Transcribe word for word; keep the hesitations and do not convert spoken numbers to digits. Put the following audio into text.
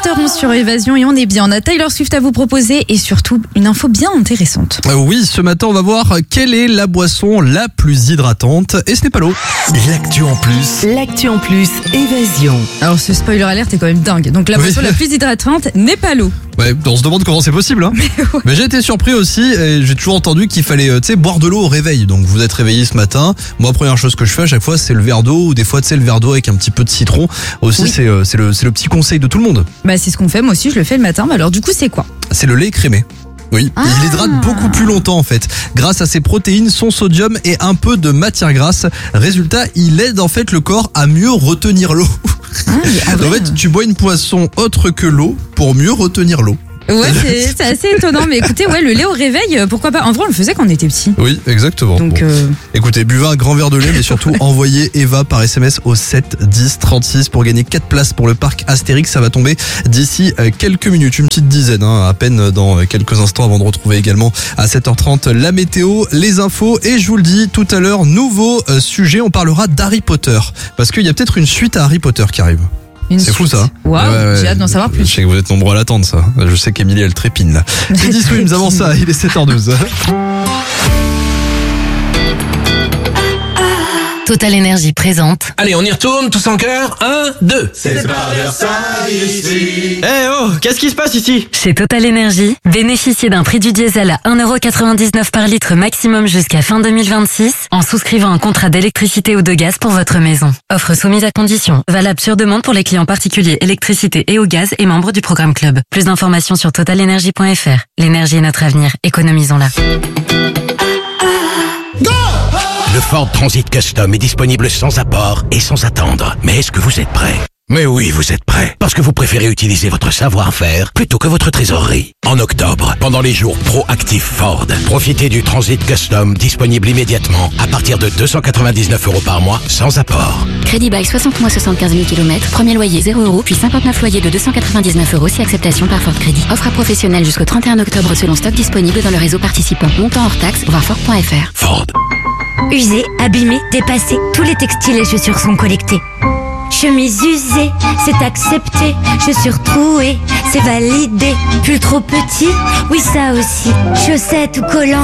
sept heures onze sur Évasion et on est bien. On a Taylor Swift à vous proposer et surtout une info bien intéressante. Euh, oui, ce matin on va voir quelle est la boisson la plus hydratante et ce n'est pas l'eau. L'actu en plus. L'actu en plus, Évasion. Alors ce spoiler alert est quand même dingue. Donc la Oui. boisson la plus hydratante n'est pas l'eau. Ouais, on se demande comment c'est possible. Hein. Mais, ouais. Mais j'ai été surpris aussi et j'ai toujours entendu qu'il fallait euh, tu sais, boire de l'eau au réveil. Donc vous êtes réveillé ce matin. Moi, première chose que je fais à chaque fois, c'est le verre d'eau ou des fois tu sais, le verre d'eau avec un petit peu de citron. Aussi, Oui. c'est, euh, c'est, le, c'est le petit conseil de tout le monde. Bah c'est ce qu'on fait, moi aussi je le fais le matin. Mais alors du coup c'est quoi? C'est le lait écrémé. Oui, Ah. il hydrate beaucoup plus longtemps en fait, grâce à ses protéines, son sodium et un peu de matière grasse. Résultat, il aide en fait le corps à mieux retenir l'eau. Ah, mais en vrai, En fait, tu bois une boisson autre que l'eau pour mieux retenir l'eau. Ouais, c'est, c'est assez étonnant. Mais écoutez, ouais, le lait au réveil, euh, pourquoi pas? En vrai, on le faisait quand on était petit. Oui, exactement. Donc, Bon. euh, Écoutez, buvez un grand verre de lait, mais surtout envoyez Eva par S M S au sept dix trente-six pour gagner quatre places pour le parc Astérix. Ça va tomber d'ici euh, quelques minutes, une petite dizaine, hein, à peine dans euh, quelques instants avant de retrouver également à sept heures trente la météo, les infos et je vous le dis tout à l'heure, nouveau euh, sujet, on parlera d'Harry Potter parce qu'il y a peut-être une suite à Harry Potter qui arrive. une C'est fou suite. ça. Waouh, Ouais, ouais, j'ai hâte d'en savoir je- plus. Je sais que vous êtes nombreux à l'attendre ça. Je sais qu'Emilie elle trépine là. C'est dix Swims avant ça, il est sept heures douze. Total Énergie présente Allez, on y retourne, tous en cœur. Un, deux. C'est pas Versailles ici. Eh oh, qu'est-ce qui se passe ici? chez Total Énergie. Bénéficiez d'un prix du diesel à un euro quatre-vingt-dix-neuf par litre maximum jusqu'à fin deux mille vingt-six en souscrivant un contrat d'électricité ou de gaz pour votre maison. Offre soumise à condition. Valable sur demande pour les clients particuliers électricité et au gaz et membres du programme Club. Plus d'informations sur total énergie point f r. L'énergie est notre avenir. Économisons-la. Le Ford Transit Custom est disponible sans apport et sans attendre. Mais est-ce que vous êtes prêt? Mais oui, vous êtes prêt. Parce que vous préférez utiliser votre savoir-faire plutôt que votre trésorerie. En octobre, pendant les jours proactifs Ford, profitez du Transit Custom disponible immédiatement à partir de deux cent quatre-vingt-dix-neuf euros par mois sans apport. Crédit bail soixante mois soixante-quinze mille kilomètres, premier loyer zéro euros, puis cinquante-neuf loyers de deux cent quatre-vingt-dix-neuf euros si acceptation par Ford Crédit. Offre à professionnels jusqu'au trente et un octobre selon stock disponible dans le réseau participant. Montant hors taxe, voir Ford point f r. Ford. Usés, abîmés, dépassés, tous les textiles et chaussures sont collectés. Chemise usée, c'est accepté. Chaussures trouées, c'est validé. Pull trop petit, oui ça aussi. Chaussettes ou collants.